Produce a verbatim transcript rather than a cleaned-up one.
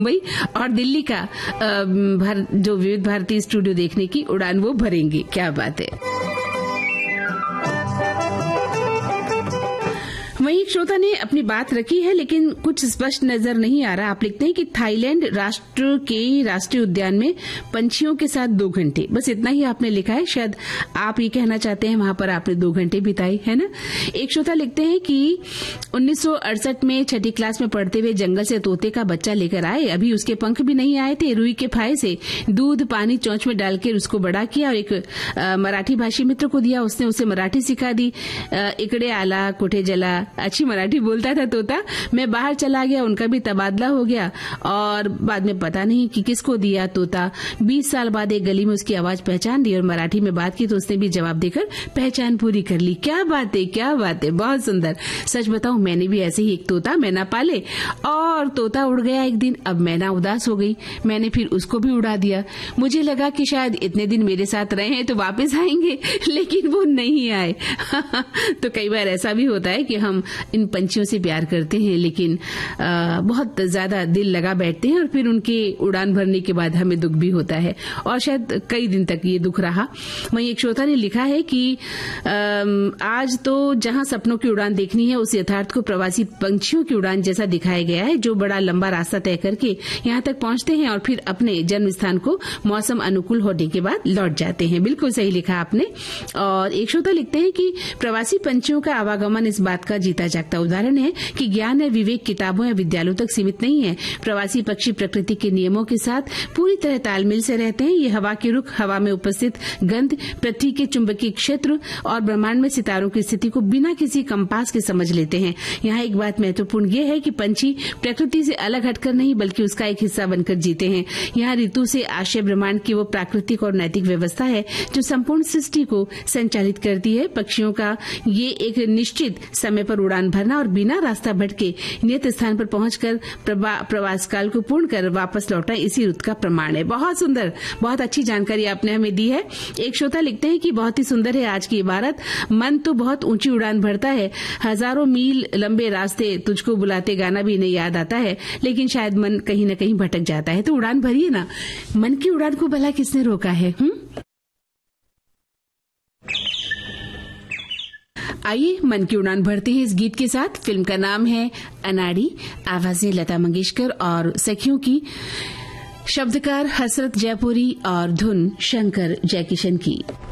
मुंबई और दिल्ली का अ, भर, जो विविध भारती स्टूडियो देखने की उड़ान वो भरेंगे। क्या बात है। वहीं एक श्रोता ने अपनी बात रखी है, लेकिन कुछ स्पष्ट नजर नहीं आ रहा। आप लिखते हैं कि थाईलैंड राष्ट्र के राष्ट्रीय उद्यान में पंछियों के साथ दो घंटे, बस इतना ही आपने लिखा है। शायद आप ये कहना चाहते हैं वहां पर आपने दो घंटे बिताए, है ना। एक श्रोता लिखते हैं कि उन्नीस सौ अड़सठ में छठी क्लास में पढ़ते हुए जंगल से तोते का बच्चा लेकर आए, अभी उसके पंख भी नहीं आए थे। रुई के फाये से दूध पानी चौंच में डालकर उसको बड़ा किया और एक आ, मराठी भाषी मित्र को दिया। उसने उसे मराठी सिखा दी। आ, इकड़े आला कुठे जला, अच्छी मराठी बोलता था तोता। मैं बाहर चला गया, उनका भी तबादला हो गया और बाद में पता नहीं कि किसको दिया तोता। बीस साल बाद एक गली में उसकी आवाज पहचान दी और मराठी में बात की तो उसने भी जवाब देकर पहचान पूरी कर ली। क्या बात है, क्या बात है, बहुत सुंदर। सच बताऊं, मैंने भी ऐसे ही एक तोता मैना पाले और तोता उड़ गया एक दिन। अब मैना उदास हो गई, मैंने फिर उसको भी उड़ा दिया। मुझे लगा कि शायद इतने दिन मेरे साथ रहे हैं तो वापस आएंगे, लेकिन वो नहीं आए। तो कई बार ऐसा भी होता है कि हम इन पंछियों से प्यार करते हैं, लेकिन आ, बहुत ज्यादा दिल लगा बैठते हैं और फिर उनके उड़ान भरने के बाद हमें दुख भी होता है और शायद कई दिन तक ये दुख रहा। वहीं एक श्रोता ने लिखा है कि आ, आज तो जहां सपनों की उड़ान देखनी है उस यथार्थ को प्रवासी पंछियों की उड़ान जैसा दिखाया गया है, जो बड़ा लंबा रास्ता तय करके यहां तक पहुंचते हैं और फिर अपने जन्म स्थान को मौसम अनुकूल होने के बाद लौट जाते हैं। बिल्कुल सही लिखा आपने। और एक श्रोता लिखते हैं कि प्रवासी पंछियों का आवागमन इस बात का जीता जागता उदाहरण है कि ज्ञान या विवेक किताबों या विद्यालयों तक सीमित नहीं है। प्रवासी पक्षी प्रकृति के नियमों के साथ पूरी तरह तालमेल से रहते हैं। ये हवा के रुख, हवा में उपस्थित गंध, पृथ्वी के चुंबकीय क्षेत्र और ब्रह्मांड में सितारों की स्थिति को बिना किसी कंपास के समझ लेते हैं। यहाँ एक बात महत्वपूर्ण ये है कि पंछी प्रकृति से अलग हटकर नहीं बल्कि उसका एक हिस्सा बनकर जीते हैं। यहाँ ऋतु से आशय ब्रह्मांड की वो प्राकृतिक और नैतिक व्यवस्था है जो संपूर्ण सृष्टि को संचालित करती है। पक्षियों का ये एक निश्चित समय पर उड़ान भरना और बिना रास्ता भटके नियत स्थान पर पहुंचकर प्रवास काल को पूर्ण कर वापस लौटना इसी रुत का प्रमाण है। बहुत सुंदर, बहुत अच्छी जानकारी आपने हमें दी है। एक श्रोता लिखते हैं कि बहुत ही सुंदर है आज की इबारत। मन तो बहुत ऊंची उड़ान भरता है, हजारों मील लंबे रास्ते तुझको बुलाते गाना भी नहीं याद आता है, लेकिन शायद मन कहीं न कहीं भटक जाता है। तो उड़ान भरिए ना, मन की उड़ान को भला किसने रोका है। हुँ? आइए मन की उड़ान भरते हैं इस गीत के साथ। फिल्म का नाम है अनाड़ी, आवाजें लता मंगेशकर और सखियों की, शब्दकार हसरत जयपुरी और धुन शंकर जयकिशन की।